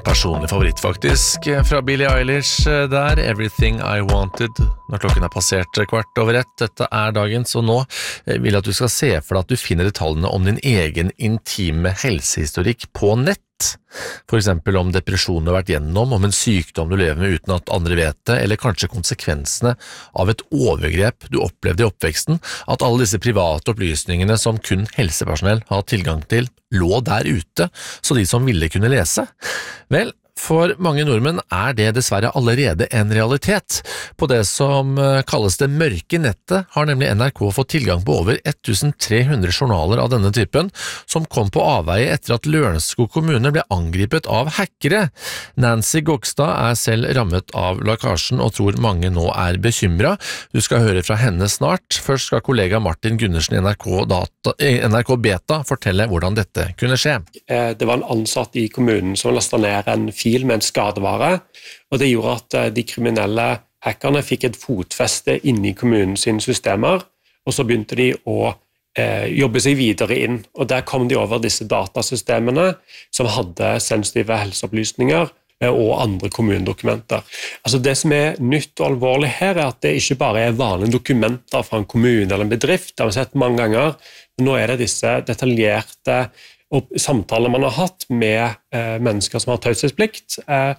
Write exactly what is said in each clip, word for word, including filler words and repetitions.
personlig favoritt faktisk, fra Billie Eilish der, Everything I Wanted, når klokken er passert kvart over ett. Dette er dagen, så nå vil jeg at du skal se for deg at du finner detaljene om din egen intime helsehistorikk på nett. For eksempel om depresjon du har vært gjennom, om en sykdom du lever med uten at andre vet det, eller kanskje konsekvensene av et overgrep du opplevde i oppveksten, at alle disse private opplysningene som kun helsepersonell har tilgang til, lå der ute, så de som ville kunne lese. Vel, for mange nordmenn er det dessverre allerede en realitet. På det som kalles det mørke nettet har nemlig N R K fått tilgang på over tretten hundre journaler av denne typen, som kom på avveie etter at Lørenskog kommune ble angripet av hackere. Nancy Gokstad er selv rammet av lekkasjen og tror mange nå er bekymret. Du skal høre fra henne snart. Først skal kollega Martin Gundersen i N R K, Data, N R K Beta fortelle hvordan dette kunne skje. Det var en ansatt i kommunen som lastet ned en fil med en skadevare, og det gjorde at de kriminelle hackerne fikk et fotfeste inne i kommunens systemer, og så begynte de å eh, jobbe seg videre inn, og der kom de over disse datasystemene som hadde sensitive helseopplysninger eh, og andre kommunedokumenter. Altså det som er nytt og alvorlig her er at det ikke bare er vanlige dokumenter fra en kommune eller en bedrift, det har vi sett mange ganger, men nå er det disse detaljerte og samtaler man har hatt med eh, mennesker som har taushetsplikt, eh,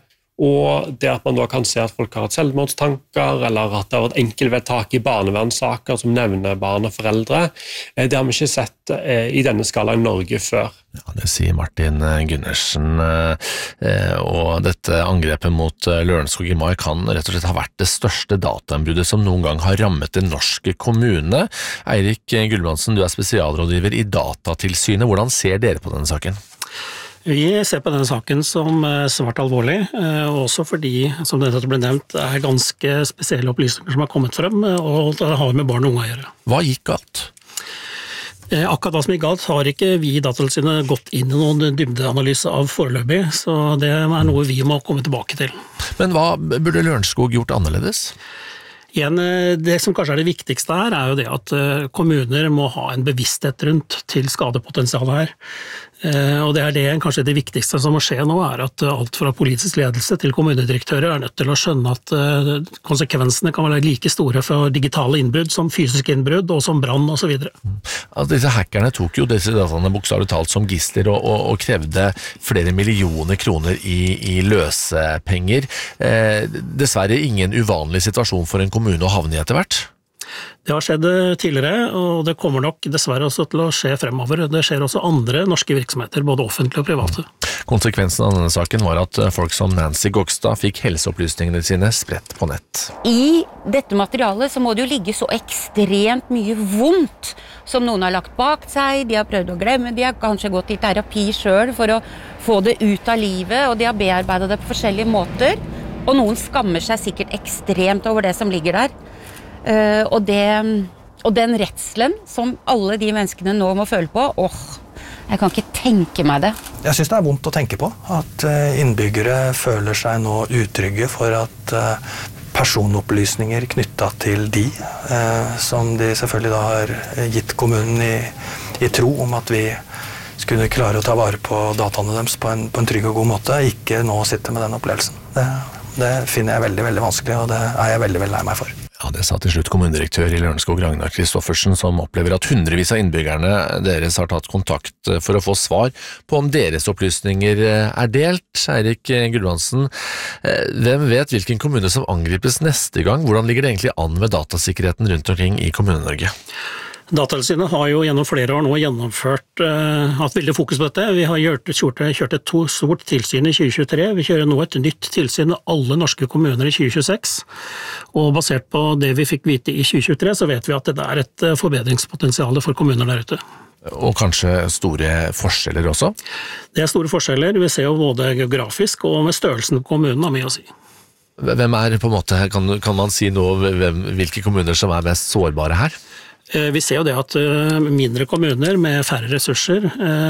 og det at man da kan se at folk har hatt selvmordstanker, eller at det har vært enkeltvedtak i barnevernssaker som nevner barn og foreldre, eh, det har vi ikke sett eh, i denne skala i Norge før. Ja, det sier Martin Gundersen, eh, og dette angrepet mot Lørenskog i mai kan rett og slett ha vært det største datainnbruddet som noen gang har rammet en norsk kommune. Eirik Gulbrandsen, du er spesialrådgiver i Datatilsynet. Hvordan ser dere på denne saken? Vi ser på denne saken som svært alvorlig, og også fordi, som dette ble nevnt, det er ganske spesielle opplysninger som har kommet frem, og det har med barn og unge å gjøre. Hva gikk galt? Akkurat hva som gikk galt har ikke vi i Datatilsynet gått inn i noen dybdeanalyse av foreløpig, så det er noe vi må komme tilbake til. Men hva burde Lørenskog gjort annerledes? Igjen, det som kanskje er det viktigste her er jo det at kommuner må ha en bevissthet rundt til skadepotensialet her. Og det er det kanskje det viktigste som må skje nå, er at alt fra politisk ledelse til kommunedirektører er nødt til å skjønne at konsekvensene kan være like store for digitale innbrudd som fysiske innbrudd og som brann og så videre. Altså, disse hackerne tok jo disse dataene bokstavelig talt som gisler og, og, og krevde flere millioner kroner i, i løsepenger. Eh, dessverre ingen uvanlig situasjon for en kommune å havne i etter hvert. Det har skjedd tidligere, og det kommer nok dessverre også til å skje fremover. Det skjer også andre norske virksomheter, både offentlige og private. Konsekvensen av denne saken var at folk som Nancy Gokstad fikk helseopplysningene sine spredt på nett. I dette materialet så må det jo ligge så ekstremt mye vondt som noen har lagt bak seg, de har prøvd å glemme, de har kanskje gått i terapi selv for å få det ut av livet, og de har bearbeidet det på forskjellige måter, og noen skammer seg sikkert ekstremt over det som ligger der. Uh, og, det, og den redselen som alle de menneskene nå må føle på, åh, jeg kan ikke tenke meg det. Jeg synes det er vondt å tenke på, at innbyggere føler seg nå utrygge for at personopplysninger knyttet til de, som de selvfølgelig da har gitt kommunen i, i tro om at vi skulle klare å ta vare på dataene deres på en, på en trygg og god måte, ikke nå sitte med den opplevelsen. Det, det finner jeg veldig, veldig vanskelig, og det er jeg veldig, veldig lei meg for. Ja, det sa til slutt kommunedirektør i Lørenskog Ragnar Kristoffersen, som opplever at hundrevis av innbyggerne deres har tatt kontakt for å få svar på om deres opplysninger er delt. Eirik Gulbrandsen, hvem vet hvilken kommune som angripes neste gang? Hvordan ligger det egentlig an med datasikkerheten rundt omkring i Kommune-Norge? Datatilsynet har jo gjennom flere år nå gjennomført, uh, hatt veldig fokus på dette. Vi har gjort, kjørt, kjørt et to stort tilsyn i tjue tjuetre. Vi kjører nå et nytt tilsyn med alle norske kommuner i tjue tjueseks. Og basert på det vi fikk vite i tjue tjuetre, så vet vi at det er et forbedringspotensial for kommuner der ute. Og kanskje store forskjeller også? Det er store forskjeller. Vi ser jo både geografisk og med størrelsen på kommunen har mye å si. Hvem er på en måte, kan, kan man si noe hvem, hvilke kommuner som er mest sårbare her? Vi ser jo det at mindre kommuner med færre ressurser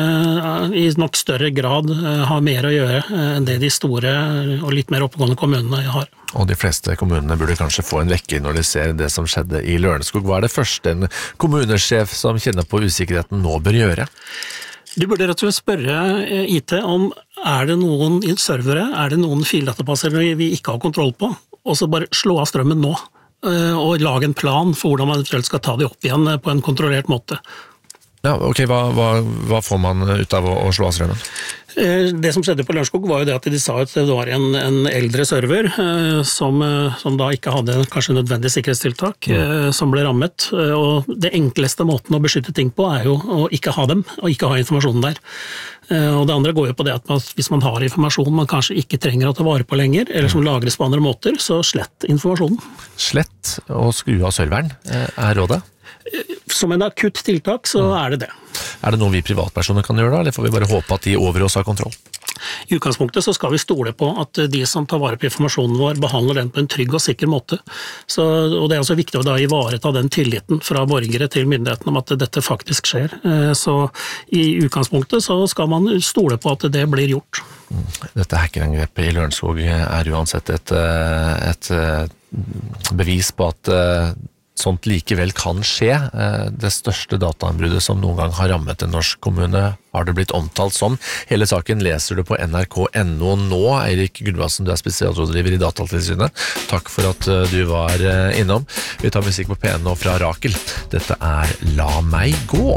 i nok større grad har mer å gjøre enn det de store og litt mer oppegående kommunene har. Og de fleste kommunene burde kanskje få en vekker når de ser det som skjedde i Lørenskog. Hva er det første en kommunesjef som kjenner på usikkerheten nå bør gjøre? Du burde rett og slett spørre I T om er det noen servere, er det noen fildatabaser vi ikke har kontroll på, og så bare slå av strømmen nå, og lage en plan for hvordan man eventuelt skal ta det opp igjen på en kontrollert måte. Ja, ok, hva, hva, hva får man ut av å, å slå av strømmen? Det som skjedde på Lørenskog var jo det at de sa at det var en, en eldre server eh, som, som da ikke hadde kanskje nødvendig sikkerhetstiltak, eh, som ble rammet. Og det enkleste måten å beskytte ting på er jo å ikke ha dem, og ikke ha informasjonen der. Eh, og det andre går jo på det at man, hvis man har informasjon man kanskje ikke trenger å ta vare på lenger, eller som lagres på andre måter, så slett informasjonen. Slett og skru av serveren er rådet? Som en akutt tiltak så er det det. Er det noe vi privatpersoner kan gjøre da, eller får vi bare håpe at de over oss har kontroll? I utgangspunktet så skal vi stole på at de som tar vare på informasjonen vår behandler den på en trygg og sikker måte. Så, og det er også viktig å da ivareta den tilliten fra borgere til myndighetene om at dette faktisk skjer. Så i utgangspunktet så skal man stole på at det blir gjort. Dette hackerangrepet i Lørenskog er uansett et, et bevis på at sånt likevel kan skje. Det største dataanbruddet som noen gang har rammet en norsk kommune har det blitt omtalt som. Hele saken leser du på N R K punktum N O nå. Eirik Gudvaldsen, du er spesialrådgiver i Datatilsynet. Takk for at du var innom. Vi tar musikk på P N nå fra Rakel. Dette er La meg gå.